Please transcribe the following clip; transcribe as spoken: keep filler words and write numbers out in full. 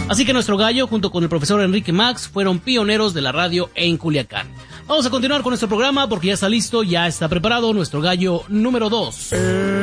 Así que nuestro gallo, junto con el profesor Enrique Max, fueron pioneros de la radio en Culiacán. Vamos a continuar con nuestro programa porque ya está listo, ya está preparado nuestro gallo número dos.